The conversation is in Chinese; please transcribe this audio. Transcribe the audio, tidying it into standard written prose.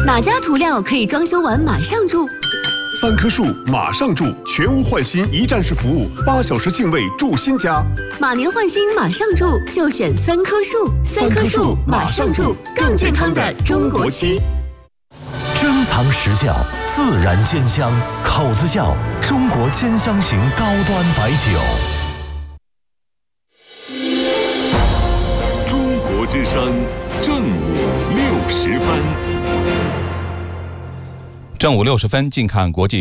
哪家涂料可以装修完马上住 ？3棵树马上住，全屋换新一站式服务，8小时净位住新家。 马年换新马上住，就选3棵树。3棵树马上住，更健康的中国区。 珍藏实窖，自然煎香，口子窖中国煎香型高端白酒。 中国之声正午60分。 正午60分，近看国际。